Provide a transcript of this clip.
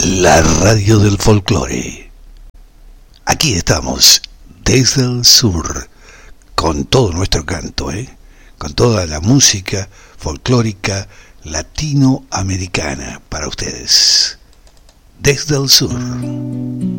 la radio del folclore. Aquí estamos, desde el sur, con todo nuestro canto, con toda la música folclórica latinoamericana para ustedes. Desde el sur.